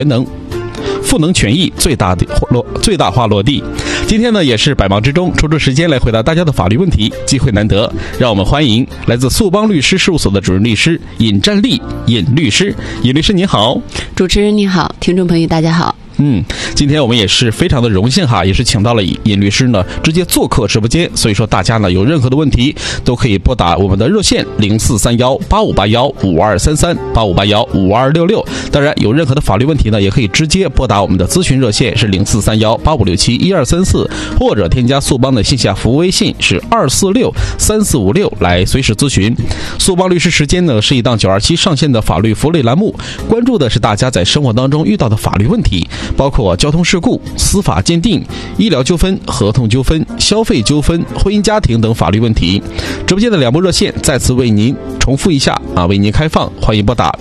能。赋能权益最大化落地。今天呢，也是百忙之中抽出时间来回答大家的法律问题，机会难得，让我们欢迎来自速邦律师事务所的主任律师尹占利尹律师。尹律师您好。 主持人你好，听众朋友大家好。 今天我们也是非常的荣幸哈，也是请到了尹律师呢直接做客直播间，所以说大家呢有任何的问题都可以拨打我们的热线04318581523385815266。当然有任何的法律问题呢，也可以直接拨打我们的咨询热线是043185671234，或者添加速邦的线下服务微信是2463456来随时咨询。速邦律师时间呢是一档927上线的法律福利栏目，关注的是大家在生活当中遇到的法律问题，包括交通事故、司法鉴定、医疗纠纷、合同纠纷、消费纠纷、婚姻家庭等法律问题。直播间的2部热线再次为您重复一下为您开放，欢迎拨打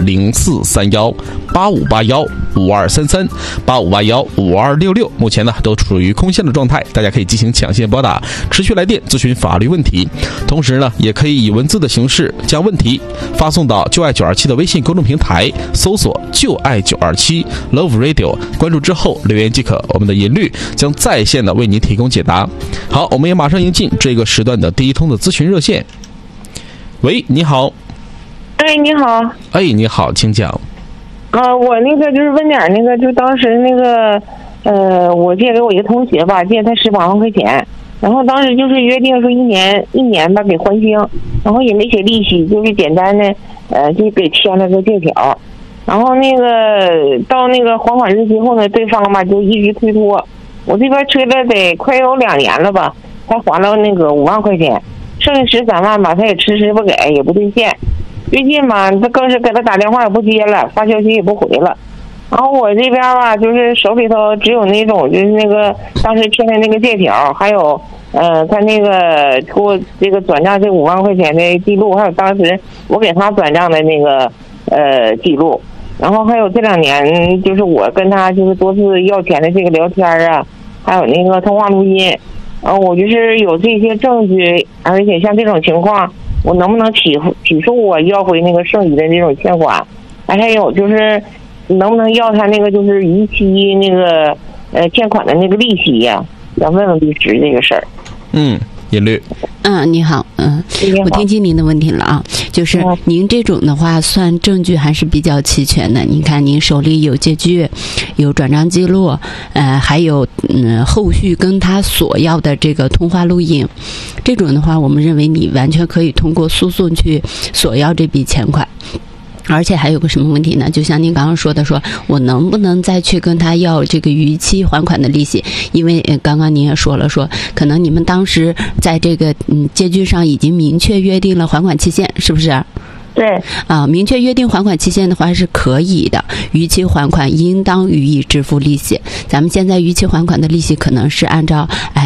04318581523385815266。目前呢都处于空线的状态，大家可以进行抢线拨打，持续来电咨询法律问题。同时呢，也可以以文字的形式将问题发送到就爱927的微信公众平台，搜索就爱927 Love Radio， 关注之后留言即可，我们的尹律将在线的为您提供解答。好，我们也马上迎进这个时段的第一通的咨询热线。喂，你好。 你好。 你好，请讲。 我那个就是问点那个，就当时那个我借给我一个同学吧，借他18万块钱，然后当时就是约定说一年吧给还清，然后也没写利息，就是简单的就给签了个借条。然后那个到那个还款日期后呢，对方吧就一直推脱，我这边催了得快有2年了吧，他还了那个5万块钱，剩下13万吧他也迟迟不给，也不兑现。最近嘛他更是给他打电话也不接了，发消息也不回了。然后我这边吧就是手里头只有那种就是那个当时签的那个借条，还有他那个给我这个转账这5万块钱的记录，还有当时我给他转账的那个记录。然后还有这2年就是我跟他就是多次要钱的这个聊天啊，还有那个通话录音，我就是有这些证据，而且像这种情况我能不能起诉我要回那个剩余的这种欠款，还有就是能不能要他那个就是逾期那个欠款的那个利息呀，要问问律师这个事儿。 尹律。 你好。我听清您的问题了啊，就是您这种的话算证据还是比较齐全的。你看您手里有借据，有转账记录，还有后续跟他索要的这个通话录音，这种的话我们认为你完全可以通过诉讼去索要这笔钱款。而且还有个什么问题呢？就像您刚刚说的，说我能不能再去跟他要这个逾期还款的利息？因为刚刚您也说了，说可能你们当时在这个借据上已经明确约定了还款期限，是不是？ 对。 明确约定还款期限的话是可以的，逾期还款应当予以支付利息。咱们现在逾期还款的利息可能是按照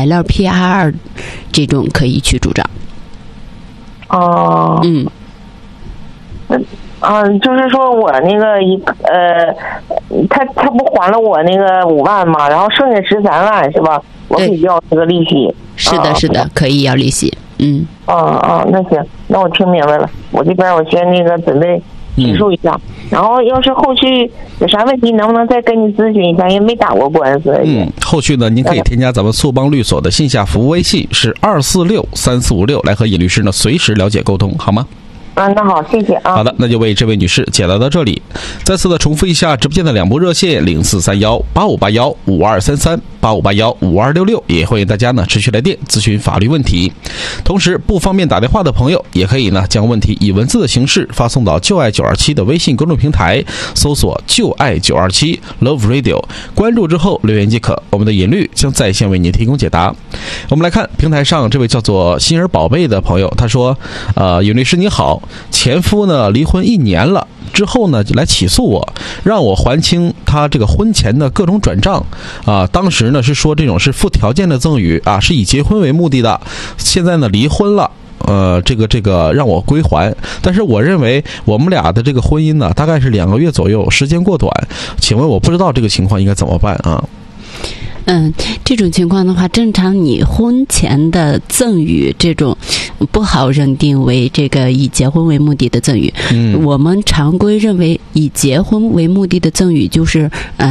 LPR 这种可以去主张。 就是说我那个他不还了我那个5万嘛，然后剩下13万是吧？我可以要这个利息。 是的，可以要利息。 那行，那我听明白了。我这边我先那个准备起诉一下，然后要是后续有啥问题，能不能再跟你咨询一下？因为没打过官司。 后续呢，您可以添加咱们速邦律所的线下服务微信是2463456来和尹律师呢随时了解沟通，好吗？ 那好，谢谢啊。 好的，那就为这位女士解答到这里。再次的重复一下直播间的2部热线04318581523385815266，也欢迎大家呢持续来电咨询法律问题。同时不方便打电话的朋友，也可以呢将问题以文字的形式发送到就爱927的微信公众平台，搜索就爱927 Love Radio， 关注之后留言即可，我们的尹律将在线为您提供解答。我们来看平台上这位叫做心儿宝贝的朋友，他说尹律师你好，前夫呢离婚1年了，之后呢来起诉我，让我还清他这个婚前的各种转账当时呢是说这种是附条件的赠与是以结婚为目的的，现在呢离婚了，这个让我归还，但是我认为我们俩的这个婚姻呢大概是2个月左右，时间过短，请问我不知道这个情况应该怎么办啊？ 这种情况的话，正常你婚前的赠与这种不好认定为这个以结婚为目的的赠与。我们常规认为以结婚为目的的赠与就是